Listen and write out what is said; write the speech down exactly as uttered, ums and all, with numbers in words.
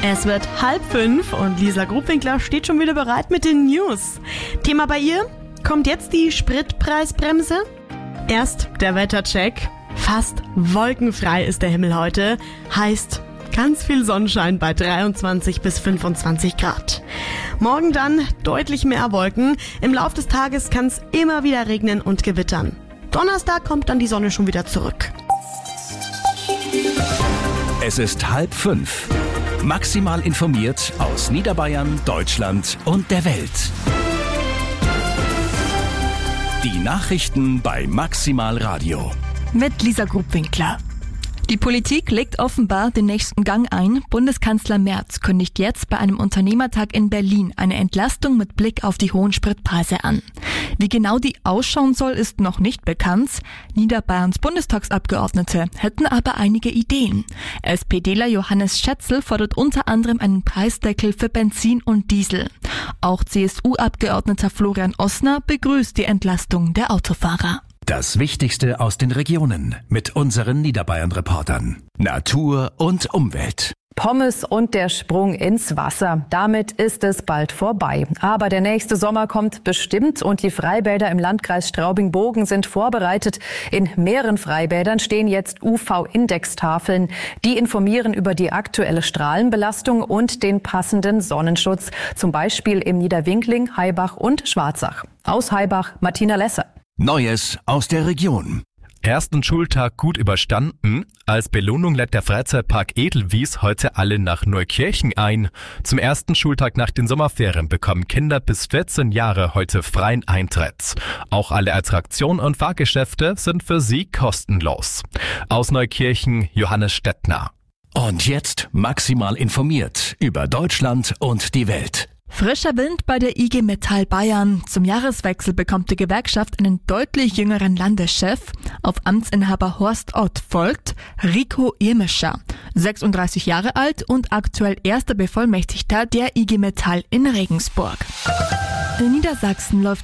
Es wird halb fünf und Lisa Grubwinkler steht schon wieder bereit mit den News. Thema bei ihr: Kommt jetzt die Spritpreisbremse? Erst der Wettercheck. Fast wolkenfrei ist der Himmel heute. Heißt ganz viel Sonnenschein bei dreiundzwanzig bis fünfundzwanzig Grad. Morgen dann deutlich mehr Wolken. Im Laufe des Tages kann es immer wieder regnen und gewittern. Donnerstag kommt dann die Sonne schon wieder zurück. Es ist halb fünf. Maximal informiert aus Niederbayern, Deutschland und der Welt. Die Nachrichten bei Maximal Radio. Mit Lisa Grubwinkler. Die Politik legt offenbar den nächsten Gang ein. Bundeskanzler Merz kündigt jetzt bei einem Unternehmertag in Berlin eine Entlastung mit Blick auf die hohen Spritpreise an. Wie genau die ausschauen soll, ist noch nicht bekannt. Niederbayerns Bundestagsabgeordnete hätten aber einige Ideen. SPDler Johannes Schätzl fordert unter anderem einen Preisdeckel für Benzin und Diesel. Auch C S U-Abgeordneter Florian Ossner begrüßt die Entlastung der Autofahrer. Das Wichtigste aus den Regionen mit unseren Niederbayern-Reportern. Natur und Umwelt. Pommes und der Sprung ins Wasser. Damit ist es bald vorbei. Aber der nächste Sommer kommt bestimmt und die Freibäder im Landkreis Straubing-Bogen sind vorbereitet. In mehreren Freibädern stehen jetzt U V-Indextafeln. Die informieren über die aktuelle Strahlenbelastung und den passenden Sonnenschutz. Zum Beispiel im Niederwinkling, Haibach und Schwarzach. Aus Haibach, Martina Lesser. Neues aus der Region. Ersten Schultag gut überstanden. Als Belohnung lädt der Freizeitpark Edelwies heute alle nach Neukirchen ein. Zum ersten Schultag nach den Sommerferien bekommen Kinder bis vierzehn Jahre heute freien Eintritt. Auch alle Attraktionen und Fahrgeschäfte sind für sie kostenlos. Aus Neukirchen Johannes Stettner. Und jetzt maximal informiert über Deutschland und die Welt. Frischer Wind bei der I G Metall Bayern. Zum Jahreswechsel bekommt die Gewerkschaft einen deutlich jüngeren Landeschef. Auf Amtsinhaber Horst Ott folgt Rico Irmischer, sechsunddreißig Jahre alt und aktuell erster Bevollmächtigter der I G Metall in Regensburg. In Niedersachsen läuft